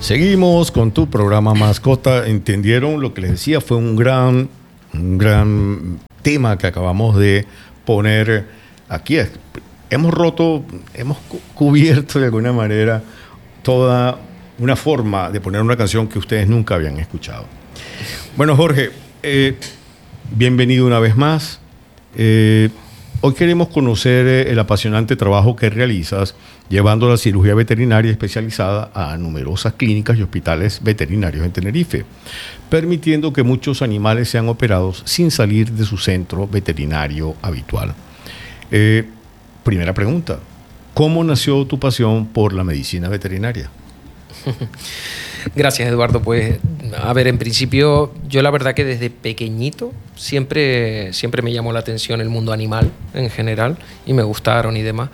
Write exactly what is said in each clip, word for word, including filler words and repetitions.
Seguimos con tu programa Mascota. ¿Entendieron lo que les decía? Fue un gran, un gran tema que acabamos de poner aquí. Hemos roto, hemos cubierto de alguna manera toda una forma de poner una canción que ustedes nunca habían escuchado. Bueno, Jorge, eh, bienvenido una vez más. Eh, hoy queremos conocer eh, el apasionante trabajo que realizas llevando la cirugía veterinaria especializada a numerosas clínicas y hospitales veterinarios en Tenerife, permitiendo que muchos animales sean operados sin salir de su centro veterinario habitual. Eh, primera pregunta, ¿cómo nació tu pasión por la medicina veterinaria? Gracias, Eduardo. Pues, a ver, en principio, yo la verdad que desde pequeñito siempre, siempre me llamó la atención el mundo animal en general y me gustaron y demás.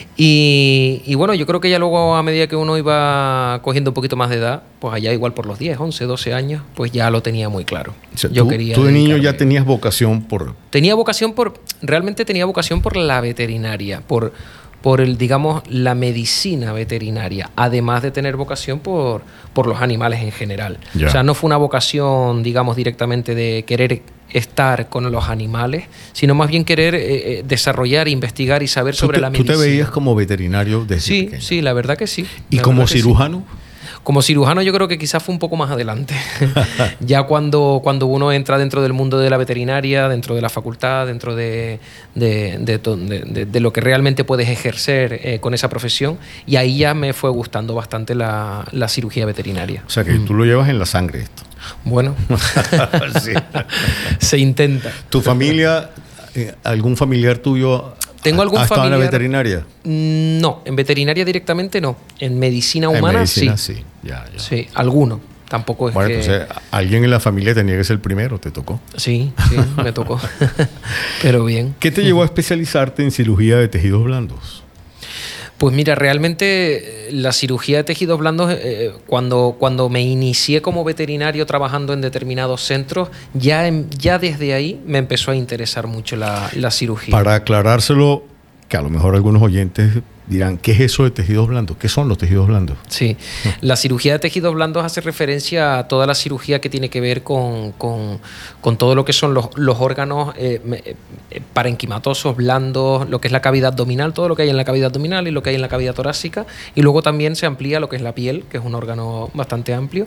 Y, y bueno, yo creo que ya luego a medida que uno iba cogiendo un poquito más de edad, pues allá igual por los diez, once, doce años, pues ya lo tenía muy claro. O sea, yo tú, quería tú de niño dedicarme. ya tenías vocación por... Tenía vocación por... Realmente tenía vocación por la veterinaria, por... por el, digamos, la medicina veterinaria, además de tener vocación por, por los animales en general. Ya. O sea, no fue una vocación, digamos, directamente de querer estar con los animales, sino más bien querer eh, desarrollar, investigar y saber sobre te, la ¿Tú medicina. te veías como veterinario desde Sí, pequeño? sí, la verdad que sí. ¿Y La como verdad que cirujano? sí. Como cirujano yo creo que quizás fue un poco más adelante. Ya cuando, cuando uno entra dentro del mundo de la veterinaria, dentro de la facultad, dentro de, de, de, de, de, de lo que realmente puedes ejercer eh, con esa profesión, y ahí ya me fue gustando bastante la, la cirugía veterinaria. O sea que mm. tú lo llevas en la sangre esto. Bueno, sí. Se intenta. ¿Tu familia, eh, algún familiar tuyo... ¿Tengo algún ¿Ha estado familiar? en la veterinaria? No, en veterinaria directamente no. En medicina humana en medicina, sí. sí. Ya, ya. Sí, alguno. Tampoco es bueno, que... entonces alguien en la familia tenía que ser el primero, ¿te tocó? Sí, sí, me tocó. Pero bien. ¿Qué te llevó a especializarte en cirugía de tejidos blandos? Pues mira, realmente la cirugía de tejidos blandos, eh, cuando, cuando me inicié como veterinario trabajando en determinados centros, ya, en, ya desde ahí me empezó a interesar mucho la, la cirugía. Para aclarárselo, que a lo mejor algunos oyentes dirán, ¿qué es eso de tejidos blandos? ¿Qué son los tejidos blandos? Sí, la cirugía de tejidos blandos hace referencia a toda la cirugía que tiene que ver con, con, con todo lo que son los, los órganos eh, eh, parenquimatosos, blandos, lo que es la cavidad abdominal, todo lo que hay en la cavidad abdominal y lo que hay en la cavidad torácica, y luego también se amplía lo que es la piel, que es un órgano bastante amplio.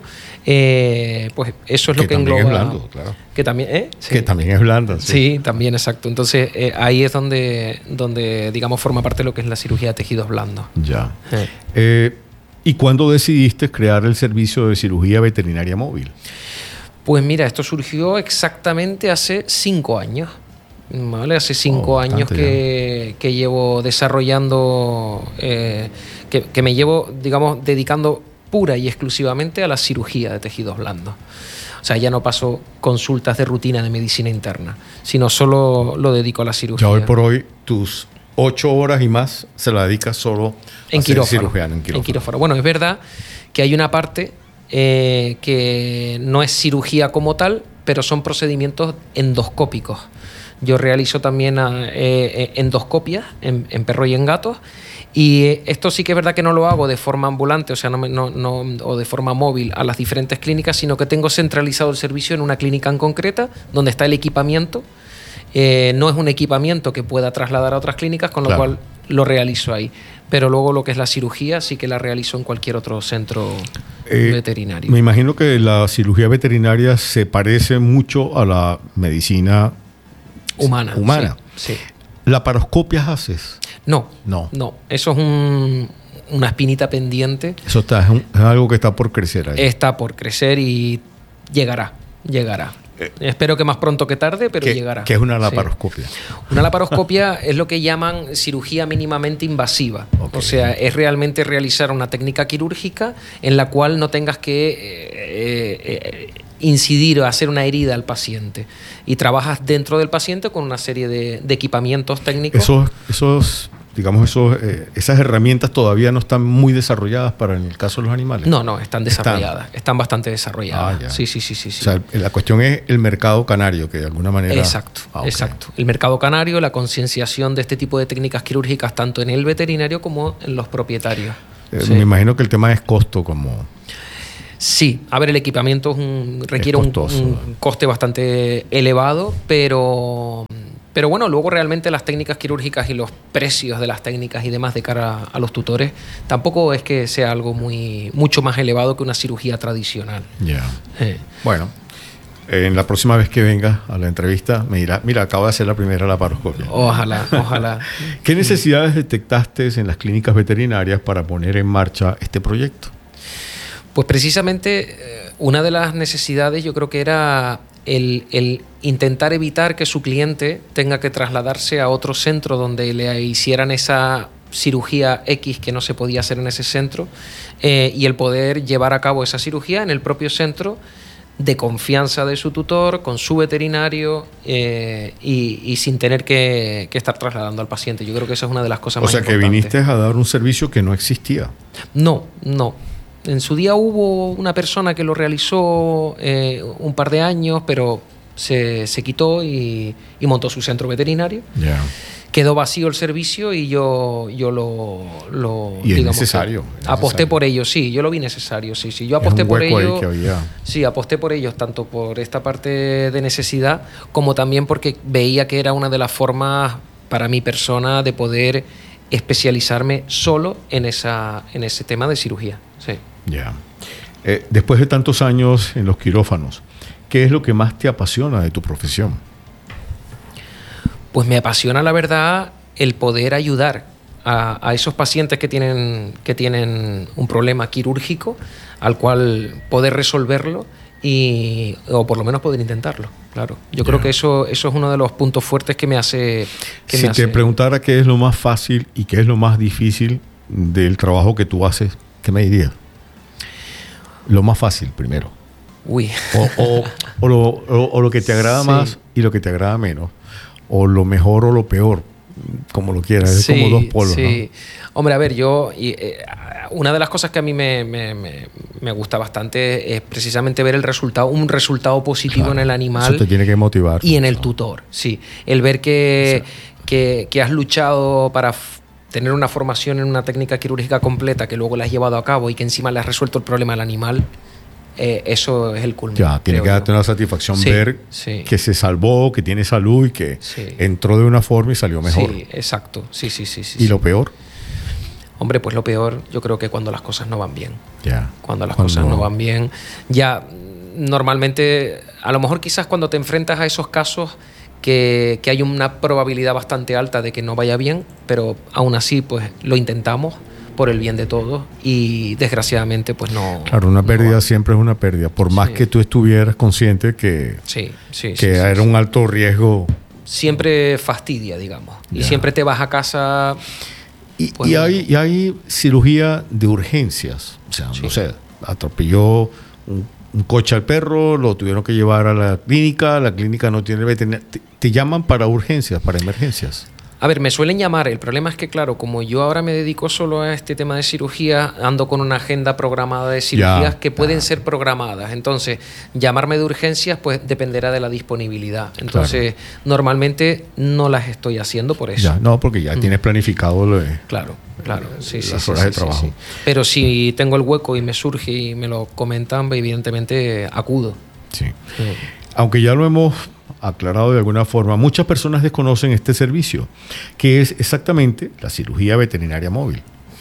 Eh, pues eso es lo que, que engloba... también es blando, claro. Que también, ¿eh? Sí. Que también es blanda. Sí, sí también, exacto. Entonces eh, ahí es donde, donde, digamos, forma parte de lo que es la cirugía de tejidos blandos. Ya. Eh. Eh, ¿Y cuándo decidiste crear el servicio de cirugía veterinaria móvil? Pues mira, esto surgió exactamente hace cinco años. ¿Vale? Hace cinco oh, años que, que llevo desarrollando, eh, que, que me llevo, digamos, dedicando pura y exclusivamente a la cirugía de tejidos blandos. O sea, ya no paso consultas de rutina de medicina interna, sino solo lo dedico a la cirugía. Ya hoy por hoy, tus ocho horas y más se la dedicas solo en a ser quirófano, cirujano, en quirófano. En quirófano. Bueno, es verdad que hay una parte eh, que no es cirugía como tal, pero son procedimientos endoscópicos. Yo realizo también eh, endoscopias en, en perros y en gatos, y esto sí que es verdad que no lo hago de forma ambulante, o sea, no, no, no, o de forma móvil a las diferentes clínicas, sino que tengo centralizado el servicio en una clínica en concreta, donde está el equipamiento. Eh, no es un equipamiento que pueda trasladar a otras clínicas, con lo claro. cual lo realizo ahí. Pero luego lo que es la cirugía sí que la realizo en cualquier otro centro eh, veterinario. Me imagino que la cirugía veterinaria se parece mucho a la medicina humana. humana. Sí, sí. ¿Laparoscopias haces? No, no, no. Eso es un, una espinita pendiente. Eso está, es, un, es algo que está por crecer ahí. Está por crecer y llegará, llegará. Eh, Espero que más pronto que tarde, pero ¿Qué, llegará. ¿Qué es una laparoscopia? Sí. Una laparoscopia es lo que llaman cirugía mínimamente invasiva. Okay. O sea, es realmente realizar una técnica quirúrgica en la cual no tengas que eh, eh, incidir o hacer una herida al paciente. Y trabajas dentro del paciente con una serie de, de equipamientos técnicos. Esos, esos digamos, esos, eh, esas herramientas todavía no están muy desarrolladas para en el caso de los animales. No, no, están desarrolladas. Están, están bastante desarrolladas. Ah, sí, sí, sí, sí, sí. O sea, la cuestión es el mercado canario, que de alguna manera... Exacto, ah, okay. exacto. El mercado canario, la concienciación de este tipo de técnicas quirúrgicas tanto en el veterinario como en los propietarios. Eh, sí. Me imagino que el tema es costo como... Sí, a ver, el equipamiento es un, requiere Es un, costoso. un coste bastante elevado, pero, pero bueno, luego realmente las técnicas quirúrgicas y los precios de las técnicas y demás de cara a los tutores tampoco es que sea algo muy mucho más elevado que una cirugía tradicional. Ya. Eh. Bueno, en la próxima vez que venga a la entrevista me dirá, mira, acabo de hacer la primera laparoscopia. Ojalá, ojalá. ¿Qué necesidades detectaste en las clínicas veterinarias para poner en marcha este proyecto? Pues precisamente eh, una de las necesidades yo creo que era el, el intentar evitar que su cliente tenga que trasladarse a otro centro donde le hicieran esa cirugía X que no se podía hacer en ese centro, eh, y el poder llevar a cabo esa cirugía en el propio centro de confianza de su tutor, con su veterinario, eh, y, y sin tener que, que estar trasladando al paciente. Yo creo que esa es una de las cosas O más sea, que importantes. viniste a dar un servicio que no existía. No, no. En su día hubo una persona que lo realizó eh, un par de años, pero se, se quitó y, y montó su centro veterinario. Ya. Quedó vacío el servicio y yo, yo lo, lo Y es digamos, necesario, es aposté necesario. por ello, sí, yo lo vi necesario, sí, sí. Yo Es aposté un por hueco ahí ello. que había. Sí, aposté por ellos, tanto por esta parte de necesidad, como también porque veía que era una de las formas para mi persona de poder especializarme solo en esa, en ese tema de cirugía. Sí. Ya. Eh, después de tantos años en los quirófanos, ¿qué es lo que más te apasiona de tu profesión? Pues me apasiona, la verdad, el poder ayudar a, a esos pacientes que tienen, que tienen un problema quirúrgico, al cual poder resolverlo y, o por lo menos poder intentarlo. Claro. Yo Ya. creo que eso, eso es uno de los puntos fuertes que me hace. Que Si me te hace- preguntara qué es lo más fácil y qué es lo más difícil del trabajo que tú haces, ¿qué me dirías? Lo más fácil primero. Uy. O, o- o lo, o- o lo que te agrada Sí. más y lo que te agrada menos. O lo mejor o lo peor, como lo quieras. Es como dos polos, sí. Hombre, a ver, yo, y, eh, una de las cosas que a mí me, me- me- me gusta bastante es precisamente ver el resultado, un resultado positivo Claro, en el eso animal te tiene que motivar. y en el tutor, sí. El ver que, que, que has luchado para f- tener una formación en una técnica quirúrgica completa, que luego la has llevado a cabo y que encima le has resuelto el problema al animal, eh, eso es el culmen. Ya, tiene creo que yo. darte una satisfacción Sí, ver sí. que se salvó, que tiene salud y que Sí. entró de una forma y salió mejor. Sí, exacto. Sí, sí, sí. sí ¿Y sí. lo peor? Hombre, pues lo peor, yo creo que cuando las cosas no van bien. Ya. Cuando las Cuando- cosas no van bien, ya mm, normalmente, a lo mejor quizás cuando te enfrentas a esos casos que, que hay una probabilidad bastante alta de que no vaya bien, pero aún así pues lo intentamos por el bien de todos y desgraciadamente pues no... Claro, una no pérdida va. siempre es una pérdida. Por más Sí. que tú estuvieras consciente que, Sí, sí, que sí, sí, era sí. un alto riesgo. Siempre fastidia, digamos. Y Ya. siempre te vas a casa... Y, Pues y no. hay, y hay cirugía de urgencias. O sea, Sí. no sé, atropelló un, un coche al perro, lo tuvieron que llevar a la clínica, la clínica no tiene veterinario. Te, te llaman para urgencias, para emergencias. A ver, me suelen llamar. El problema es que, claro, como yo ahora me dedico solo a este tema de cirugía, ando con una agenda programada de cirugías Ya, que pueden ya. ser programadas. Entonces, llamarme de urgencias, pues dependerá de la disponibilidad. Entonces, normalmente no las estoy haciendo por eso. Ya, no, porque ya tienes planificado lo de- Claro, claro. Sí, sí, Las sí, horas sí, de sí, trabajo. sí. Pero si tengo el hueco y me surge y me lo comentan, evidentemente acudo. Sí. Aunque ya lo hemos aclarado de alguna forma, muchas personas desconocen este servicio, que es exactamente la cirugía veterinaria móvil.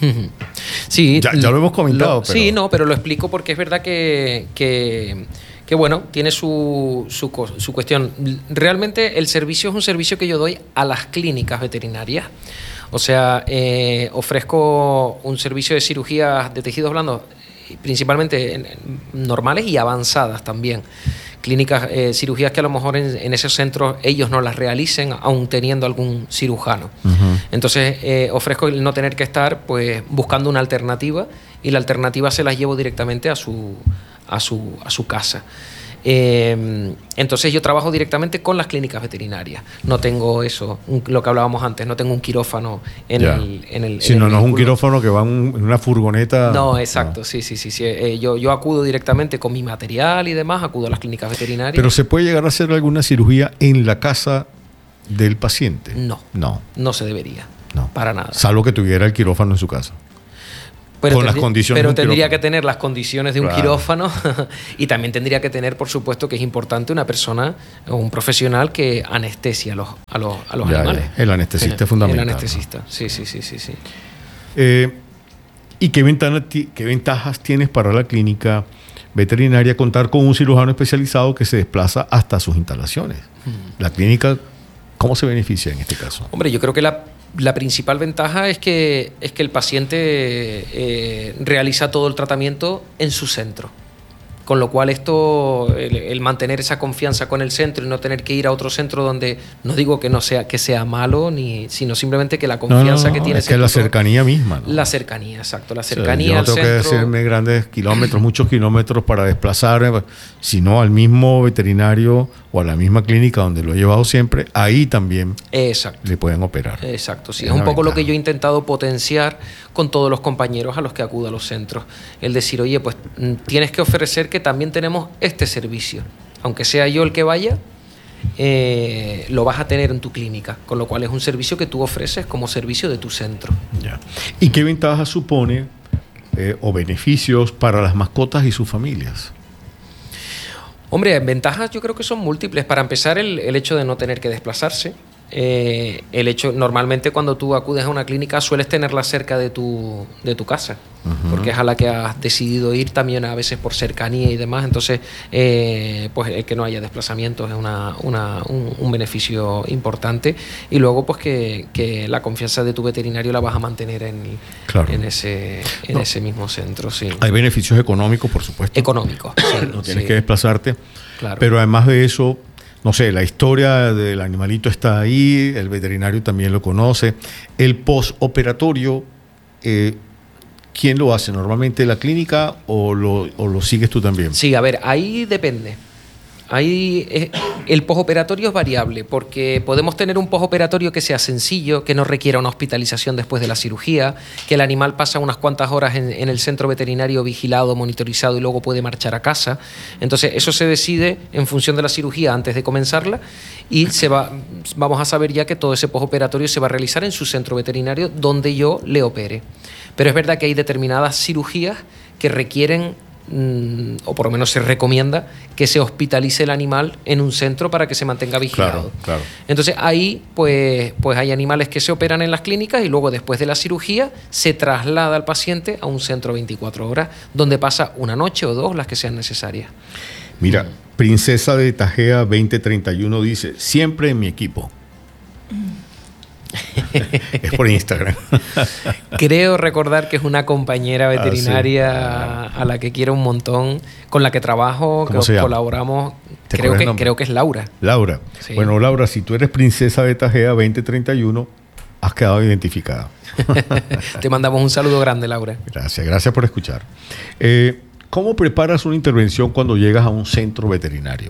Sí, Ya- ya lo hemos comentado, Sí, pero- no, pero lo explico porque es verdad que, que, que, bueno, tiene su, su, co- su cuestión. Realmente el servicio es un servicio que yo doy a las clínicas veterinarias. O sea, eh, ofrezco un servicio de cirugías de tejidos blandos, principalmente en- en normales y avanzadas también. Clínicas, eh, cirugías que a lo mejor en, en esos centros ellos no las realicen, aún teniendo algún cirujano. Entonces eh, ofrezco el no tener que estar pues buscando una alternativa y la alternativa se la llevo directamente a su, a su, a su casa. Eh, entonces yo trabajo directamente con las clínicas veterinarias. No tengo eso, un- lo que hablábamos antes, no tengo un quirófano en Ya. el, en el Si en no, el no es un vehículo. quirófano que va un- en una furgoneta. No, exacto, sí, sí, sí. sí. Eh, yo, yo acudo directamente con mi material y demás, acudo a las clínicas veterinarias. Pero ¿se puede llegar a hacer alguna cirugía en la casa del paciente? No. No, No se debería, no. para nada. Salvo que tuviera el quirófano en su casa. Pero con las tendrí- condiciones pero de un tendría quirófano. que tener las condiciones de un Claro. quirófano y también tendría que tener, por supuesto, que es importante una persona o un profesional que anestesia a los, a los, a los Ya, animales. ya. El anestesista es fundamental, El ¿no? anestesista, sí, sí, sí, sí, sí. Eh, ¿Y qué, ventana ti- qué ventajas tienes para la clínica veterinaria contar con un cirujano especializado que se desplaza hasta sus instalaciones? La clínica, ¿cómo se beneficia en este caso? Hombre, yo creo que la, la principal ventaja es que, es que el paciente eh, realiza todo el tratamiento en su centro. Con lo cual esto, el, el mantener esa confianza con el centro y no tener que ir a otro centro donde, no digo que no sea que sea malo, ni, sino simplemente que la confianza No, no, que no, tiene es que la tutor- cercanía misma, ¿no? La cercanía, exacto, la O sea, cercanía yo no al tengo que centro. hacerme grandes kilómetros, muchos kilómetros para desplazarme, sino al mismo veterinario o a la misma clínica donde lo he llevado siempre, ahí también Exacto. le pueden operar. Exacto, sí. Es Es un una poco lo ventaja. que yo he intentado potenciar con todos los compañeros a los que acudo a los centros. El decir, oye, pues mm, tienes que ofrecer que también tenemos este servicio. Aunque sea yo el que vaya, eh, lo vas a tener en tu clínica. Con lo cual es un servicio que tú ofreces como servicio de tu centro. Ya. ¿Y qué ventajas supone eh, o beneficios para las mascotas y sus familias? Hombre, ventajas yo creo que son múltiples. Para empezar, el, el hecho de no tener que desplazarse. Eh, el hecho, normalmente cuando tú acudes a una clínica sueles tenerla cerca de tu, de tu casa, Ujú. porque es a la que has decidido ir también a veces por cercanía y demás. Entonces, eh, pues el que no haya desplazamientos es una, una, un, un beneficio importante. Y luego, pues que, que la confianza de tu veterinario la vas a mantener en, Claro. en, ese, en No. ese mismo centro, sí. Hay beneficios económicos, por supuesto. Económico. Sí, No tienes sí, que desplazarte. claro. Pero además de eso, no sé, la historia del animalito está ahí, el veterinario también lo conoce. El postoperatorio, eh, ¿quién lo hace? ¿Normalmente la clínica o lo, o lo sigues tú también? Sí, a ver, ahí depende. Ahí eh, el posoperatorio es variable, porque podemos tener un posoperatorio que sea sencillo, que no requiera una hospitalización después de la cirugía, que el animal pasa unas cuantas horas en, en el centro veterinario vigilado, monitorizado y luego puede marchar a casa. Entonces, eso se decide en función de la cirugía antes de comenzarla y se va, vamos a saber ya que todo ese posoperatorio se va a realizar en su centro veterinario donde yo le opere. Pero es verdad que hay determinadas cirugías que requieren, o por lo menos se recomienda, que se hospitalice el animal en un centro para que se mantenga vigilado. Claro, claro. Entonces ahí pues, pues hay animales que se operan en las clínicas y luego después de la cirugía se traslada al paciente a un centro veinticuatro horas donde pasa una noche o dos, las que sean necesarias. Mira, Princesa de Tajea veinte treinta y uno dice, siempre en mi equipo. Es por Instagram. Creo recordar que es una compañera veterinaria Ah, sí. a la que quiero un montón, con la que trabajo, ¿Cómo que se llama? colaboramos. ¿Te Creo acuerdas el que, nombre? creo que es Laura. Laura. Sí. Bueno, Laura, si tú eres Princesa de Tajea veinte treinta y uno, has quedado identificada. Te mandamos un saludo grande, Laura. Gracias, gracias por escuchar. Eh, ¿Cómo preparas una intervención cuando llegas a un centro veterinario?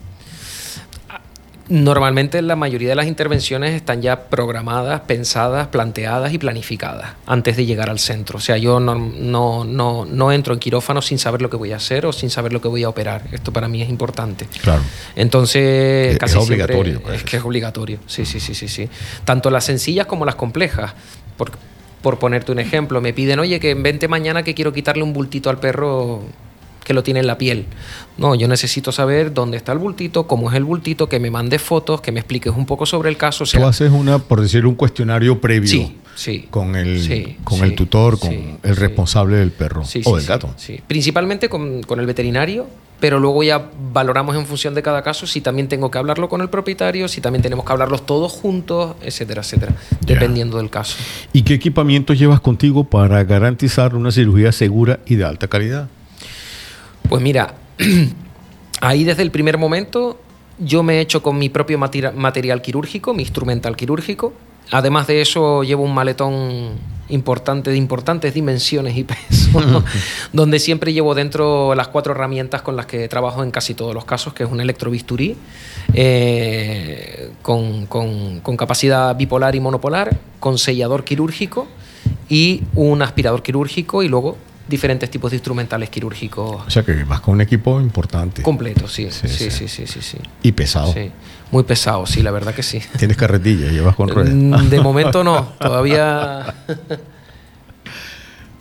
Normalmente la mayoría de las intervenciones están ya programadas, pensadas, planteadas y planificadas antes de llegar al centro. O sea, yo no, no, no, no entro en quirófano sin saber lo que voy a hacer o sin saber lo que voy a operar. Esto para mí es importante. Claro. Entonces, Es- casi es siempre- obligatorio, pues. Es que es obligatorio. Sí, sí, sí, sí, sí. Tanto las sencillas como las complejas. Por, por ponerte un ejemplo, me piden, oye, que vente mañana que quiero quitarle un bultito al perro que lo tiene en la piel. No, yo necesito saber dónde está el bultito, cómo es el bultito, que me mandes fotos, que me expliques un poco sobre el caso. O sea, Tú haces una, por decir, un cuestionario previo Sí, sí. con el, Sí, con sí, el tutor, con sí, el sí. responsable del perro Sí, o sí, del sí, gato. sí. Principalmente con, con el veterinario, pero luego ya valoramos en función de cada caso si también tengo que hablarlo con el propietario, si también tenemos que hablarlos todos juntos, etcétera, etcétera, Ya. dependiendo del caso. ¿Y qué equipamientos llevas contigo para garantizar una cirugía segura y de alta calidad? Pues mira, ahí desde el primer momento yo me he hecho con mi propio materi- material quirúrgico, mi instrumental quirúrgico. Además de eso llevo un maletón importante, de importantes dimensiones y peso, donde siempre llevo dentro las cuatro herramientas con las que trabajo en casi todos los casos, que es un electrobisturí eh, con, con- con capacidad bipolar y monopolar, con sellador quirúrgico y un aspirador quirúrgico y luego diferentes tipos de instrumentales quirúrgicos O sea que vas con un equipo importante completos, sí, Sí, sí, sí. sí, sí, sí, sí. y pesado. Sí. Muy pesado, sí, la verdad que sí. Tienes carretilla, llevas con ruedas. Mm, De momento no, todavía.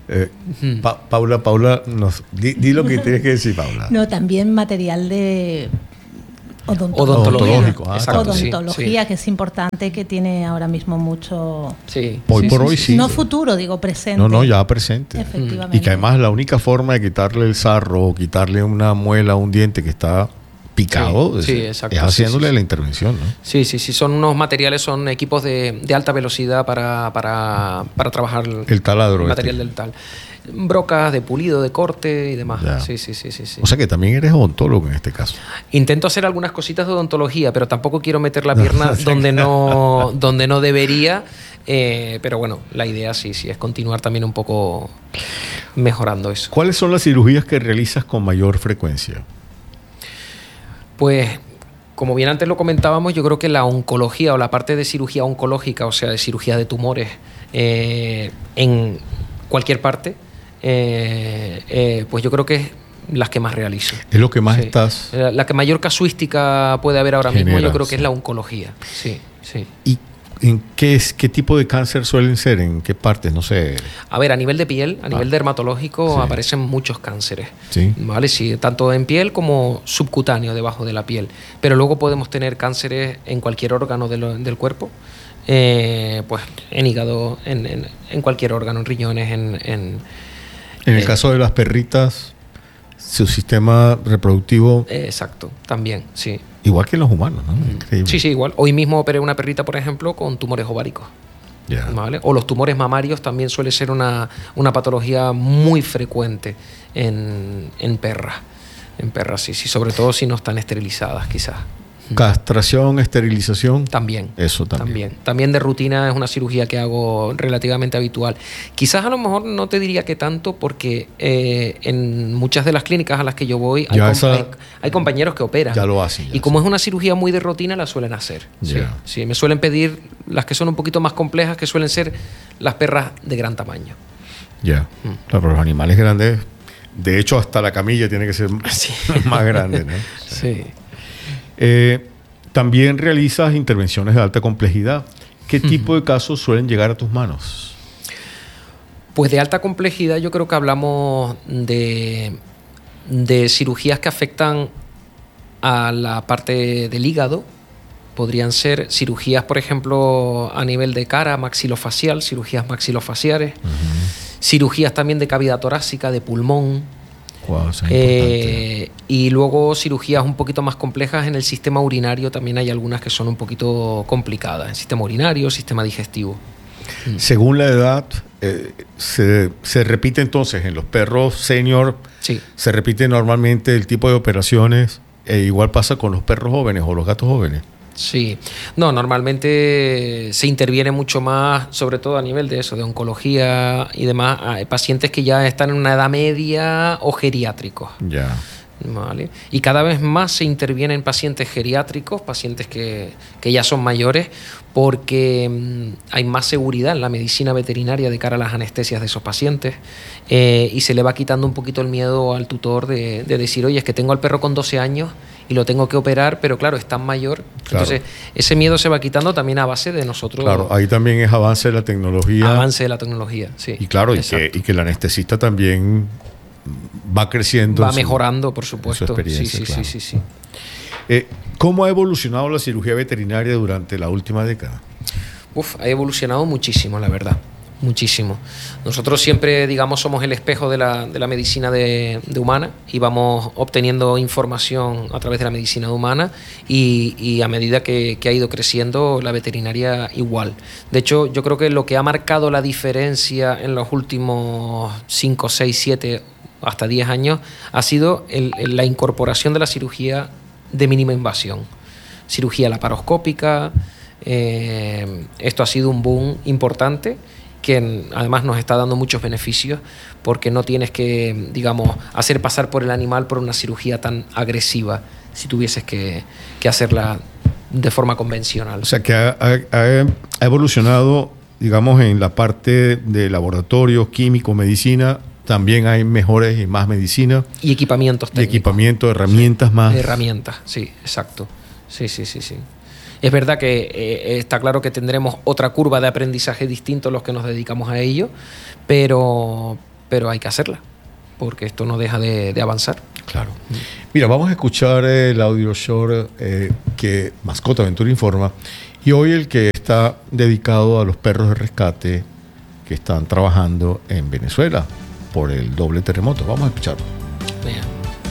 Eh, pa Paula, Paula, nos, di, di lo que tienes que decir, Paula. No, también material de odontología, odontológico, ah, exacto, odontología sí, que es importante, que tiene ahora mismo mucho... Sí, hoy sí, por sí, hoy sí, sí. No futuro, digo presente. No, no, ya presente. Efectivamente. Y que además la única forma de quitarle el sarro o quitarle una muela, un diente que está picado, sí, sí, es, exacto, es haciéndole sí, sí, la intervención, ¿no? Sí, sí, sí, son unos materiales, son equipos de, de alta velocidad para, para, para trabajar el taladro. El material este. del tal. Brocas de pulido, de corte y demás. Ya. Sí, sí, sí, sí, sí. O sea que también eres odontólogo en este caso. Intento hacer algunas cositas de odontología, pero tampoco quiero meter la pierna donde no, donde no debería. Eh, pero bueno, la idea sí, sí, es continuar también un poco mejorando eso. ¿Cuáles son las cirugías que realizas con mayor frecuencia? Pues, como bien antes lo comentábamos, yo creo que la oncología o la parte de cirugía oncológica, o sea, de cirugía de tumores eh, en cualquier parte, eh, eh, pues yo creo que es las que más realizo. Es lo que más Sí. estás... La, la que mayor casuística puede haber ahora mismo, Genera, yo creo que sí. es la oncología. Sí, sí. ¿Y en qué, es, qué tipo de cáncer suelen ser? ¿En qué partes? No sé. A ver, a nivel de piel, a nivel Ah. dermatológico, Sí. aparecen muchos cánceres. Sí. ¿Vale? Sí, tanto en piel como subcutáneo, debajo de la piel. Pero luego podemos tener cánceres en cualquier órgano de lo- del cuerpo. Eh, pues en hígado, en, en, en cualquier órgano, en riñones, en... en En el eh, caso de las perritas, su sistema reproductivo, eh, exacto, también, sí. igual que en los humanos, ¿no? Increíble. Sí, sí, igual. Hoy mismo operé una perrita, por ejemplo, con tumores ováricos. Ya. ¿Vale? O los tumores mamarios también suele ser una, una patología muy frecuente en, en perras. En perras, sí, sí, sobre todo si no están esterilizadas, quizás. Castración, esterilización. También. Eso también. También. También de rutina es una cirugía que hago relativamente habitual. Quizás a lo mejor no te diría que tanto, porque eh, en muchas de las clínicas a las que yo voy hay, Ya com- esa- hay, hay compañeros que operan. Ya lo hacen, ya y como sí. es una cirugía muy de rutina, la suelen hacer. Sí, Ya. sí, me suelen pedir las que son un poquito más complejas, que suelen ser las perras de gran tamaño. Ya. Mm. Claro, los animales grandes, de hecho, hasta la camilla tiene que ser Sí. más grande, ¿no? Sí. Eh, también realizas intervenciones de alta complejidad. ¿Qué tipo de casos suelen llegar a tus manos? Pues de alta complejidad yo creo que hablamos de, de cirugías que afectan a la parte del hígado. Podrían ser cirugías, por ejemplo, a nivel de cara, maxilofacial, cirugías maxilofaciales, Uh-huh. cirugías también de cavidad torácica, de pulmón, Wow, eso es eh, y luego cirugías un poquito más complejas en el sistema urinario. También hay algunas que son un poquito complicadas, el sistema urinario, sistema digestivo. importante. Según la edad, eh, se, se repite entonces en los perros senior, Sí. se repite normalmente el tipo de operaciones, e igual pasa con los perros jóvenes o los gatos jóvenes. Sí, no, normalmente se interviene mucho más, sobre todo a nivel de eso, de oncología y demás, a pacientes que ya están en una edad media o geriátricos. Ya. ¿Vale? Y cada vez más se interviene en pacientes geriátricos, pacientes que, que ya son mayores, porque mm, hay más seguridad en la medicina veterinaria de cara a las anestesias de esos pacientes, eh, y se le va quitando un poquito el miedo al tutor de, de decir, oye, es que tengo al perro con doce años y lo tengo que operar, pero claro, es tan mayor. Claro. Entonces, ese miedo se va quitando también a base de nosotros. Claro, ahí también es avance de la tecnología. Avance de la tecnología, sí. Y claro, y que, Exacto. y que el anestesista también va creciendo. Va en su- mejorando, por en su supuesto. Sí, experiencia, sí, claro. sí, sí, sí. Eh, ¿Cómo ha evolucionado la cirugía veterinaria durante la última década? Uf, ha evolucionado muchísimo, la verdad. Muchísimo. Nosotros siempre, digamos, somos el espejo de la, de la medicina de, de humana, y vamos obteniendo información a través de la medicina humana, y, y a medida que, que ha ido creciendo la veterinaria igual. De hecho, yo creo que lo que ha marcado la diferencia en los últimos cinco, seis, siete, hasta diez años ha sido el- el- la incorporación de la cirugía de mínima invasión. Cirugía laparoscópica. Eh, esto ha sido un boom importante que en- además nos está dando muchos beneficios, porque no tienes que, digamos, hacer pasar por el animal por una cirugía tan agresiva si tuvieses que, que hacerla de forma convencional. O sea, que ha, ha- ha- ha evolucionado, digamos, en la parte de laboratorio, químico, medicina. También hay mejores y más medicina, Y equipamientos y técnicos. equipamiento, herramientas más. Herramientas, sí, exacto. Sí, sí, sí, sí. Es verdad que eh, está claro que tendremos otra curva de aprendizaje distinto los que nos dedicamos a ello, pero, pero hay que hacerla, porque esto no deja de, de avanzar. Claro. Mira, vamos a escuchar el audio short eh, que Mascota Aventura informa, y hoy el que está dedicado a los perros de rescate que están trabajando en Venezuela por el doble terremoto. Vamos a escucharlo. Vean.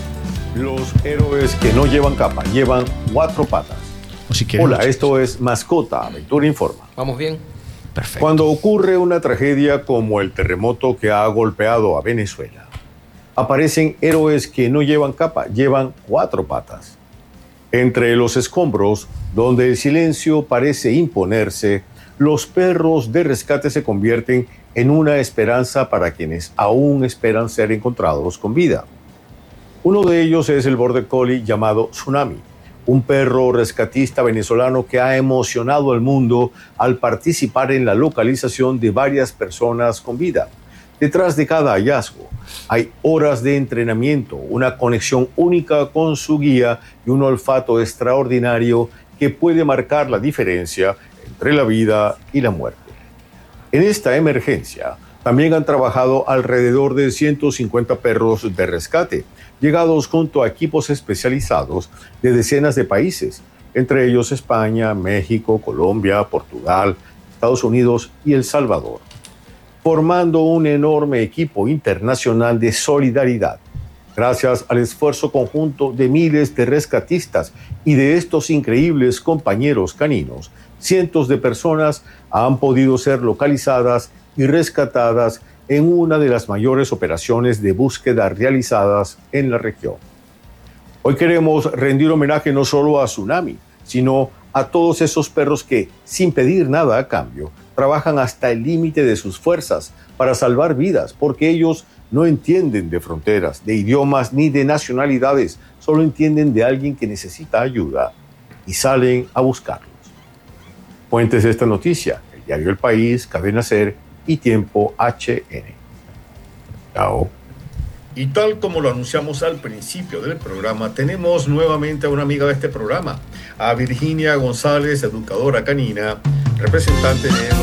Los héroes que no llevan capa, llevan cuatro patas. O si quieren, Hola, los- esto es Mascota Aventura Informa. ¿Vamos bien? Perfecto. Cuando ocurre una tragedia como el terremoto que ha golpeado a Venezuela, aparecen héroes que no llevan capa, llevan cuatro patas. Entre los escombros, donde el silencio parece imponerse, los perros de rescate se convierten en una esperanza para quienes aún esperan ser encontrados con vida. Uno de ellos es el Border Collie llamado Tsunami, un perro rescatista venezolano que ha emocionado al mundo al participar en la localización de varias personas con vida. Detrás de cada hallazgo hay horas de entrenamiento, una conexión única con su guía y un olfato extraordinario que puede marcar la diferencia entre la vida y la muerte. En esta emergencia también han trabajado alrededor de ciento cincuenta perros de rescate, llegados junto a equipos especializados de decenas de países, entre ellos España, México, Colombia, Portugal, Estados Unidos y El Salvador, formando un enorme equipo internacional de solidaridad. Gracias al esfuerzo conjunto de miles de rescatistas y de estos increíbles compañeros caninos, cientos de personas han podido ser localizadas y rescatadas en una de las mayores operaciones de búsqueda realizadas en la región. Hoy queremos rendir homenaje no solo a Tsunami, sino a todos esos perros que, sin pedir nada a cambio, trabajan hasta el límite de sus fuerzas para salvar vidas, porque ellos no entienden de fronteras, de idiomas ni de nacionalidades, solo entienden de alguien que necesita ayuda y salen a buscarlos. Fuentes de esta noticia: el diario El País, Cadena Ser y Tiempo H N. Chao. Y tal como lo anunciamos al principio del programa, tenemos nuevamente a una amiga de este programa, a Virginia González, educadora canina, representante de